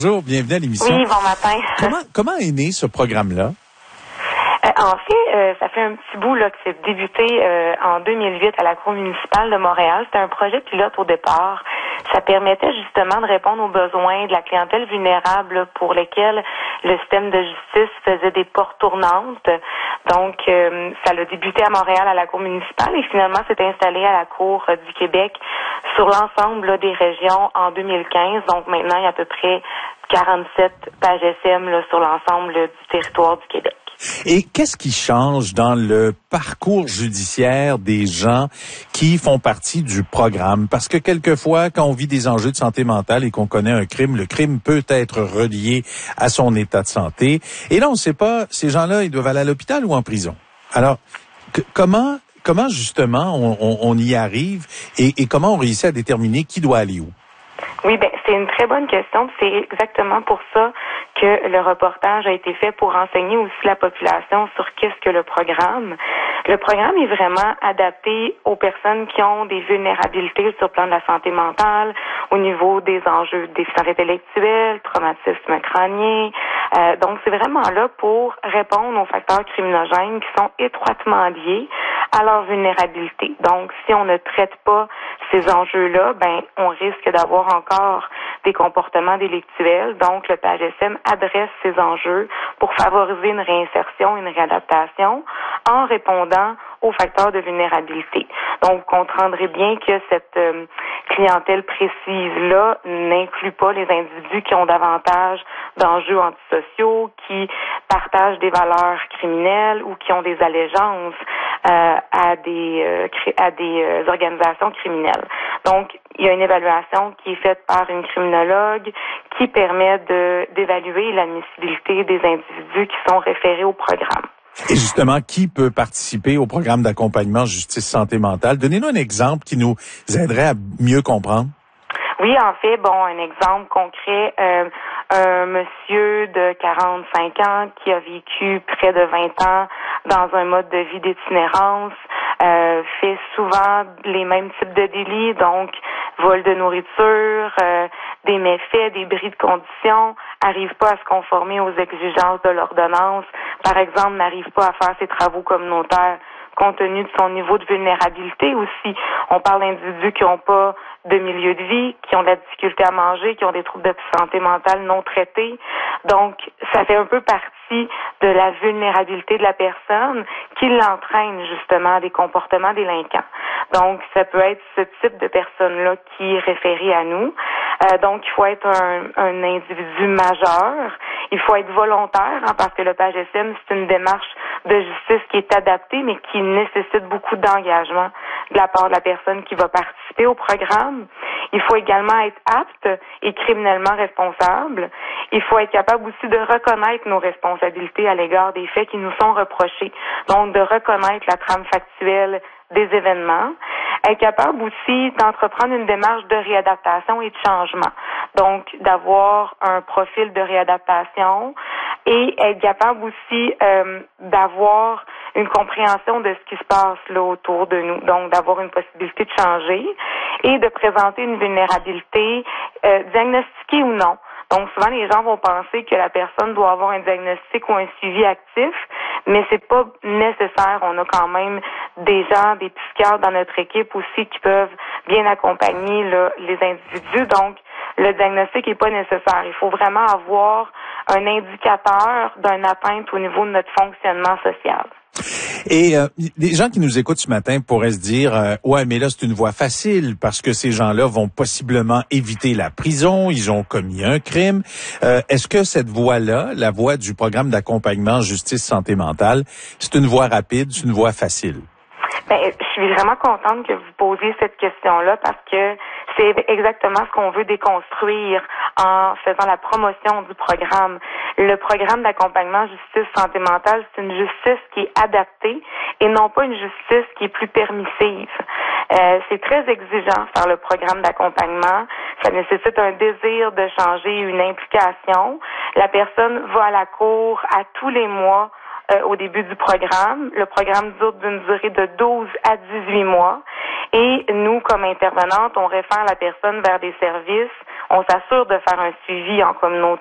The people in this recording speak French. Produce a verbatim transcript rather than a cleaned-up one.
Bonjour, bienvenue à l'émission. Oui, bon matin. Comment, comment est né ce programme-là? Euh, en fait, euh, ça fait un petit bout là que c'est débuté euh, en deux mille huit à la Cour municipale de Montréal. C'était un projet pilote au départ. Ça permettait justement de répondre aux besoins de la clientèle vulnérable pour lesquels le système de justice faisait des portes tournantes. Donc, euh, ça a débuté à Montréal à la Cour municipale et finalement s'est installé à la Cour euh, du Québec sur l'ensemble là, des régions en deux mille quinze. Donc maintenant, il y a à peu près quarante-sept pages S M là, sur l'ensemble là, du territoire du Québec. Et qu'est-ce qui change dans le parcours judiciaire des gens qui font partie du programme? Parce que quelquefois, quand on vit des enjeux de santé mentale et qu'on connaît un crime, le crime peut être relié à son état de santé. Et là, on ne sait pas, ces gens-là, ils doivent aller à l'hôpital ou en prison. Alors, que, comment, comment justement on, on, on y arrive et, et comment on réussit à déterminer qui doit aller où? Oui, ben c'est une très bonne question. C'est exactement pour ça que le reportage a été fait, pour enseigner aussi la population sur qu'est-ce que le programme. Le programme est vraiment adapté aux personnes qui ont des vulnérabilités sur le plan de la santé mentale, au niveau des enjeux de déficience intellectuelle, traumatisme crânien. Euh, donc, c'est vraiment là pour répondre aux facteurs criminogènes qui sont étroitement liés à leur vulnérabilité. Donc, si on ne traite pas ces enjeux-là, ben, on risque d'avoir encore des comportements délictuels. Donc, le P A G S M adresse ces enjeux pour favoriser une réinsertion, une réadaptation en répondant aux facteurs de vulnérabilité. Donc, vous comprendrez bien que cette euh, clientèle précise-là n'inclut pas les individus qui ont davantage d'enjeux antisociaux, qui partagent des valeurs criminelles ou qui ont des allégeances euh, à des euh, à des euh, organisations criminelles. Donc, il y a une évaluation qui est faite par une criminologue qui permet de d'évaluer l'admissibilité des individus qui sont référés au programme. Et justement, qui peut participer au programme d'accompagnement justice santé mentale? Donnez-nous un exemple qui nous aiderait à mieux comprendre. Oui, en fait, bon, un exemple concret, euh, un monsieur de quarante-cinq ans qui a vécu près de vingt ans dans un mode de vie d'itinérance, euh, fait souvent les mêmes types de délits, donc vol de nourriture, euh, des méfaits, des bris de conditions, arrive pas à se conformer aux exigences de l'ordonnance, par exemple, n'arrive pas à faire ses travaux communautaires compte tenu de son niveau de vulnérabilité aussi. On parle d'individus qui n'ont pas de milieu de vie, qui ont de la difficulté à manger, qui ont des troubles de santé mentale non traités. Donc, ça fait un peu partie de la vulnérabilité de la personne qui l'entraîne justement à des comportements délinquants. Donc, ça peut être ce type de personne-là qui est référée à nous. Euh, donc, il faut être un, un individu majeur. Il faut être volontaire, hein, parce que le P A G S M, c'est une démarche de justice qui est adaptée, mais qui nécessite beaucoup d'engagement de la part de la personne qui va participer au programme. Il faut également être apte et criminellement responsable. Il faut être capable aussi de reconnaître nos responsabilités à l'égard des faits qui nous sont reprochés. Donc, de reconnaître la trame factuelle des événements. Être capable aussi d'entreprendre une démarche de réadaptation et de changement. Donc, d'avoir un profil de réadaptation et être capable aussi euh, d'avoir une compréhension de ce qui se passe là autour de nous. Donc, d'avoir une possibilité de changer et de présenter une vulnérabilité euh, diagnostiquée ou non. Donc, souvent, les gens vont penser que la personne doit avoir un diagnostic ou un suivi actif, mais c'est pas nécessaire. On a quand même des gens, des psychiatres dans notre équipe aussi qui peuvent bien accompagner là, les individus. Donc, le diagnostic est pas nécessaire. Il faut vraiment avoir un indicateur d'une atteinte au niveau de notre fonctionnement social. Et euh, les gens qui nous écoutent ce matin pourraient se dire euh, ouais, mais là c'est une voie facile parce que ces gens-là vont possiblement éviter la prison, ils ont commis un crime. Euh, est-ce que cette voie-là, la voie du programme d'accompagnement justice santé mentale, c'est une voie rapide, c'est une voie facile? Ben, je suis vraiment contente que vous posiez cette question-là parce que c'est exactement ce qu'on veut déconstruire en faisant la promotion du programme. Le programme d'accompagnement justice santé mentale, c'est une justice qui est adaptée et non pas une justice qui est plus permissive. Euh, c'est très exigeant faire le programme d'accompagnement. Ça nécessite un désir de changer, une implication. La personne va à la cour à tous les mois euh, au début du programme. Le programme dure d'une durée de douze à dix-huit mois. Et nous, comme intervenantes, on réfère la personne vers des services on s'assure de faire un suivi en communauté